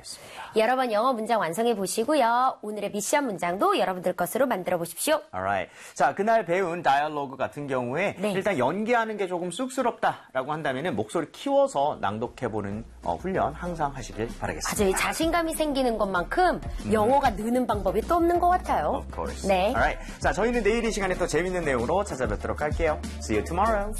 하겠습니다. 여러분 영어 문장 완성해 보시고요. 오늘의 미션 문장도 여러분들 것으로 만들어 보십시오. Alright. 자, 그날 배운 다이얼로그 같은 경우에 네. 일단 연기하는 게 조금 쑥스럽다라고 한다면은 목소리 키워서 낭독해보는 훈련 항상 하시길 바라겠습니다. 맞아요. 자신감이 생기는 것만큼 영어가 느는 방법이 또 없는 것 같아요. Of course. 네. Alright. 자, 저희는 내일 이 시간에 또 재밌는 내용으로 찾아뵙도록 할게요. See you tomorrow.